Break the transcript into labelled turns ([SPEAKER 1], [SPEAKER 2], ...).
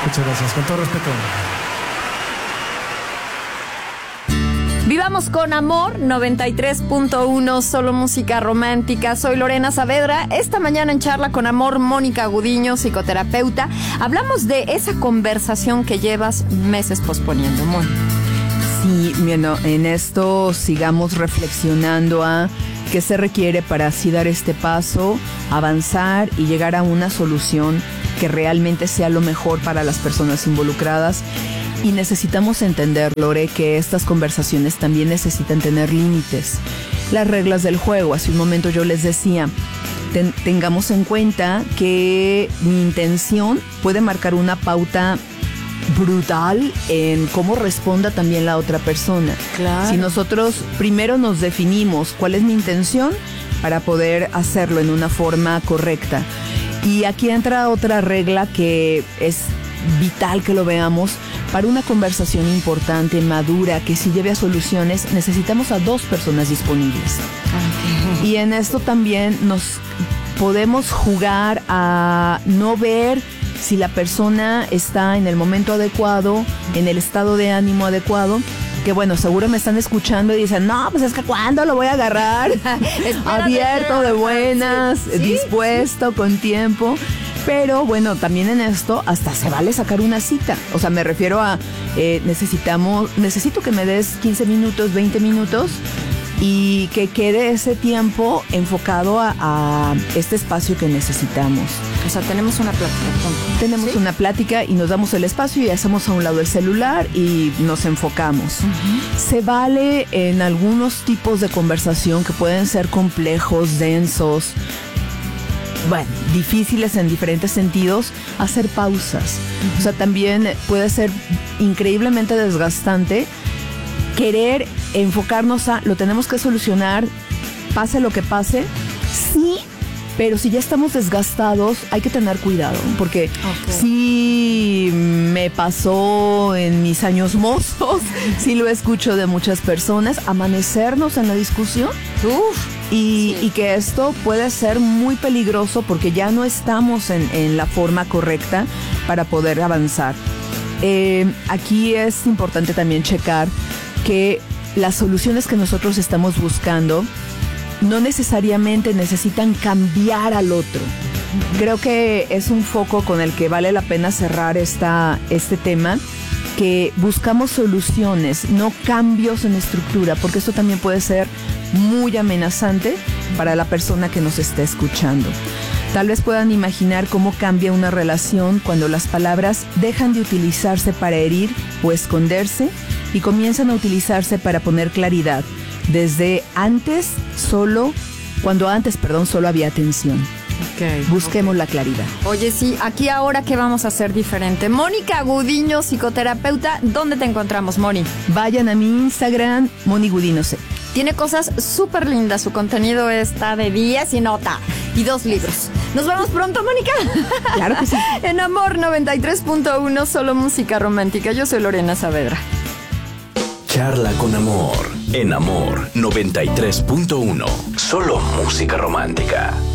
[SPEAKER 1] Muchas gracias, con todo respeto.
[SPEAKER 2] Vivamos con amor, 93.1, solo música romántica. Soy Lorena Saavedra. Esta mañana en Charla con Amor, Mónica Gudiño, psicoterapeuta, hablamos de esa conversación que llevas meses posponiendo, Mon.
[SPEAKER 3] Sí, bueno, en esto sigamos reflexionando a qué se requiere para así dar este paso, avanzar y llegar a una solución que realmente sea lo mejor para las personas involucradas. Y necesitamos entender, Lore, que estas conversaciones también necesitan tener límites. Las reglas del juego, hace un momento yo les decía, tengamos en cuenta que mi intención puede marcar una pauta brutal en cómo responda también la otra persona.
[SPEAKER 2] Claro.
[SPEAKER 3] Si nosotros primero nos definimos cuál es mi intención para poder hacerlo en una forma correcta. Y aquí entra otra regla que es vital que lo veamos. Para una conversación importante, madura, que sí lleve a soluciones, necesitamos a 2 personas disponibles. Okay. Y en esto también nos podemos jugar a no ver si la persona está en el momento adecuado, en el estado de ánimo adecuado. Que bueno, seguro me están escuchando y dicen, no, pues es que ¿cuándo lo voy a agarrar? Abierto, de buenas, sí, dispuesto, con tiempo. Pero bueno, también en esto hasta se vale sacar una cita. O sea, me refiero a necesito que me des 15 minutos, 20 minutos y que quede ese tiempo enfocado a este espacio que necesitamos.
[SPEAKER 2] O sea, tenemos una plática.
[SPEAKER 3] Tenemos ¿sí? una plática y nos damos el espacio y hacemos a un lado el celular y nos enfocamos. Uh-huh. Se vale en algunos tipos de conversación que pueden ser complejos, densos, bueno, difíciles en diferentes sentidos, hacer pausas. Uh-huh. O sea, también puede ser increíblemente desgastante querer enfocarnos a lo tenemos que solucionar, pase lo que pase, sí, pero si ya estamos desgastados hay que tener cuidado, porque sí me pasó en mis años mozos, sí lo escucho de muchas personas, amanecernos en la discusión. Y que esto puede ser muy peligroso porque ya no estamos en la forma correcta para poder avanzar. Aquí es importante también checar que las soluciones que nosotros estamos buscando no necesariamente necesitan cambiar al otro. Creo que es un foco con el que vale la pena cerrar este tema, que buscamos soluciones, no cambios en estructura, porque esto también puede ser muy amenazante para la persona que nos está escuchando. Tal vez puedan imaginar cómo cambia una relación cuando las palabras dejan de utilizarse para herir o esconderse y comienzan a utilizarse para poner claridad. Cuando antes solo había tensión. Busquemos la claridad.
[SPEAKER 2] Oye, sí, aquí ahora ¿qué vamos a hacer diferente? Mónica Gudiño, psicoterapeuta, ¿dónde te encontramos, Moni?
[SPEAKER 3] Vayan a mi Instagram, Moni Gudiño C.
[SPEAKER 2] Tiene cosas súper lindas, su contenido está de 10 y nota. Y 2 libros. ¿Nos vemos pronto, Mónica?
[SPEAKER 3] Claro que sí.
[SPEAKER 2] En Amor 93.1, solo música romántica. Yo soy Lorena Saavedra.
[SPEAKER 4] Charla con Amor. En Amor 93.1, solo música romántica.